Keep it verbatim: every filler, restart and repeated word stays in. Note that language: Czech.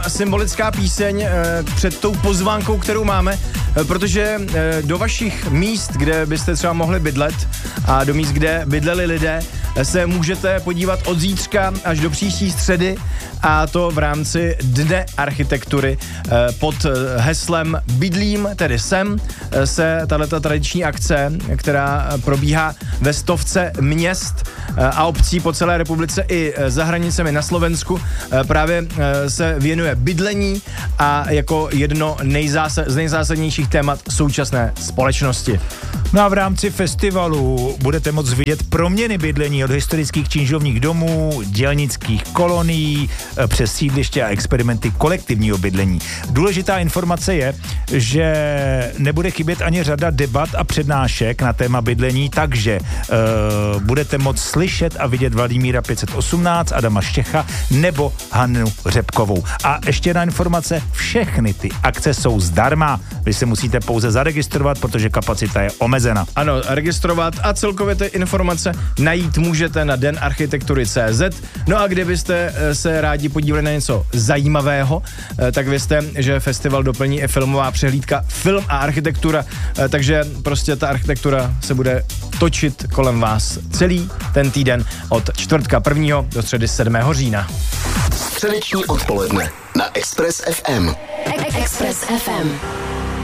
Symbolická píseň před tou pozvánkou, kterou máme, protože do vašich míst, kde byste třeba mohli bydlet a do míst, kde bydleli lidé, se můžete podívat od zítřka až do příští středy, a to v rámci Dne architektury pod heslem Bydlím, tedy sem, se tato tradiční akce, která probíhá ve stovce měst a obcí po celé republice i za hranicemi na Slovensku, právě se věnuje bydlení a jako jedno nejzásad, z nejzásadnějších témat současné společnosti. No a v rámci festivalu budete moct vidět proměny bydlení od historických činžovních domů, dělnických kolonií přes sídliště a experimenty kolektivního bydlení. Důležitá informace je, že nebude chybět ani řada debat a přednášek na téma bydlení, takže uh, budete moct slyšet a vidět Vladimíra pět set osmnáct, Adama Štěcha nebo Hannu Řepkovou. A ještě jedna informace, všechny ty akce jsou zdarma. Vy se musíte pouze zaregistrovat, protože kapacita je omezená. Ano, registrovat a celkově ty informace najít můžete na den architektury tečka cé zet. No a kdybyste se rádi podívali na něco zajímavého, tak vězte, že festival doplní i filmová přehlídka Film a architektura, takže prostě ta architektura se bude točit kolem vás celý ten týden od čtvrtka prvního do středy sedmého října. Středeční odpoledne na Express ef em. Express ef em.